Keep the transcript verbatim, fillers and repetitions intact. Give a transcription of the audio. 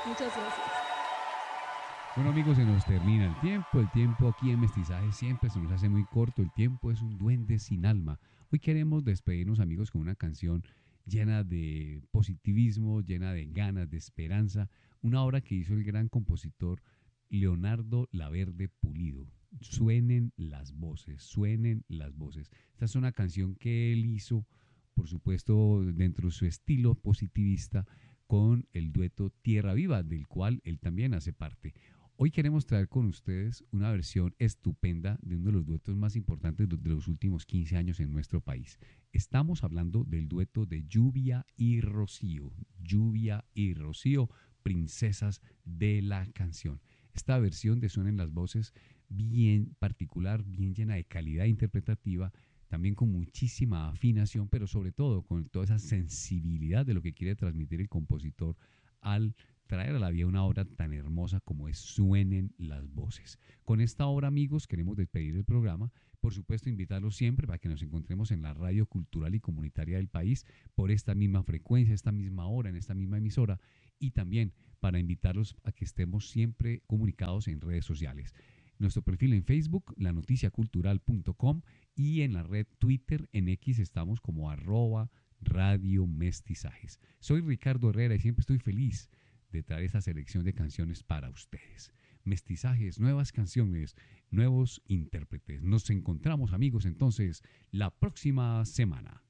Muchas gracias. Bueno amigos, se nos termina el tiempo. El tiempo aquí en Mestizaje siempre se nos hace muy corto. El tiempo es un duende sin alma. Hoy queremos despedirnos amigos con una canción llena de positivismo, llena de ganas, de esperanza. Una obra que hizo el gran compositor Leonardo Laverde Pulido. Suenen las voces, suenen las voces. Esta es una canción que él hizo, por supuesto, dentro de su estilo positivista, con el dueto Tierra Viva, del cual él también hace parte. Hoy queremos traer con ustedes una versión estupenda de uno de los duetos más importantes de los últimos quince años en nuestro país. Estamos hablando del dueto de Lluvia y Rocío. Lluvia y Rocío, princesas de la canción. Esta versión de Suenen las voces, bien particular, bien llena de calidad interpretativa, también con muchísima afinación, pero sobre todo con toda esa sensibilidad de lo que quiere transmitir el compositor al traer a la vida una obra tan hermosa como es Suenen las voces. Con esta obra, amigos, queremos despedir el programa. Por supuesto, invitarlos siempre para que nos encontremos en la radio cultural y comunitaria del país por esta misma frecuencia, esta misma hora, en esta misma emisora, y también para invitarlos a que estemos siempre comunicados en redes sociales. Nuestro perfil en Facebook, la noticia cultural punto com, y en la red Twitter, en X, estamos como arroba Radio Mestizajes. Soy Ricardo Herrera y siempre estoy feliz de traer esta selección de canciones para ustedes. Mestizajes, nuevas canciones, nuevos intérpretes. Nos encontramos amigos entonces la próxima semana.